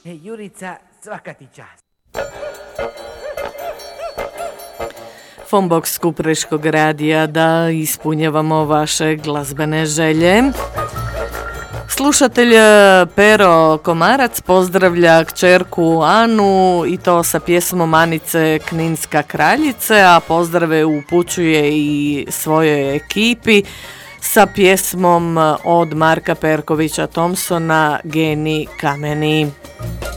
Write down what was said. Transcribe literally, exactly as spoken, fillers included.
Jurica, svaka ti čast. Fonbox Kupreškog radija da ispunjavamo vaše glazbene želje. Slušatelj Pero Komarac pozdravlja kćerku Anu i to sa pjesmom Anice Kninska kraljice, a pozdrave upućuje i svojoj ekipi sa pjesmom od Marka Perkovića Thompsona Geni kameni.